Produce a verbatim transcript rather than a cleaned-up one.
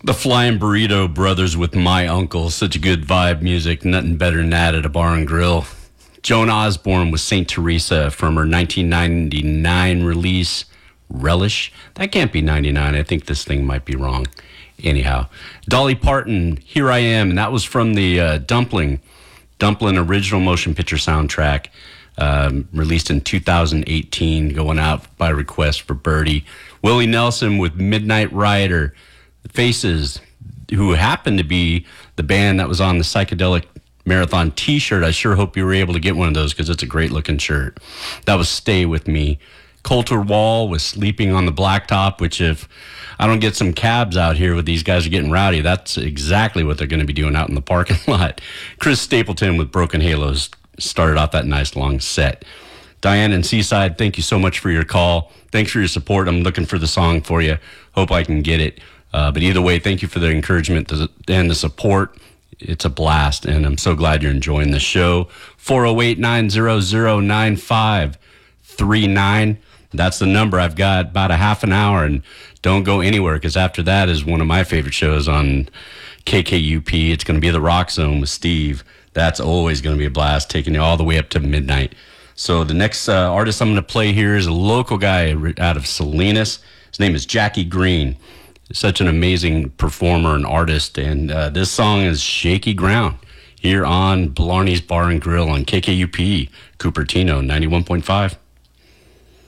The Flying Burrito Brothers with My Uncle. Such a good vibe music. Nothing better than that at a bar and grill. Joan Osborne with Saint Teresa from her nineteen ninety-nine release, Relish. That can't be ninety-nine. I think this thing might be wrong. Anyhow, Dolly Parton, Here I Am. And that was from the uh, Dumpling, Dumpling original motion picture soundtrack, um, released in two thousand eighteen, going out by request for Birdie. Willie Nelson with Midnight Rider. Faces, who happened to be the band that was on the Psychedelic Marathon t-shirt. I sure hope you were able to get one of those because it's a great looking shirt. That was Stay With Me. Coulter Wall was Sleeping on the Blacktop, which if I don't get some cabs out here with these guys are getting rowdy, that's exactly what they're going to be doing out in the parking lot. Chris Stapleton with Broken Halos started off that nice long set. Diane and Seaside, thank you so much for your call. Thanks for your support. I'm looking for the song for you. Hope I can get it. Uh, but either way, thank you for the encouragement and the support. It's a blast, and I'm so glad you're enjoying the show. four oh eight, nine hundred, nine five three nine. That's the number. I've got about a half an hour, and don't go anywhere, because after that is one of my favorite shows on K K U P. It's going to be The Rock Zone with Steve. That's always going to be a blast, taking you all the way up to midnight. So the next uh, artist I'm going to play here is a local guy out of Salinas. His name is Jackie Green. Such an amazing performer and artist, and uh, this song is Shaky Ground here on Blarney's Bar and Grill on K K U P, Cupertino, ninety-one point five.